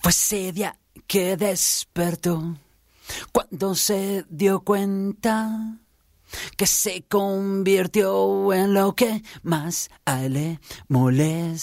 Fue ese día que despertó cuando se dio cuenta que se convirtió en lo que más a él le molesta.